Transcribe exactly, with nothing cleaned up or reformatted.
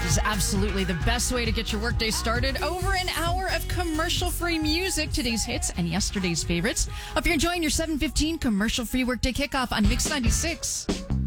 is absolutely the best way to get your workday started. Over an hour of commercial-free music, today's hits and yesterday's favorites. Hope you're enjoying your seven fifteen commercial-free workday kickoff on Mix ninety-six.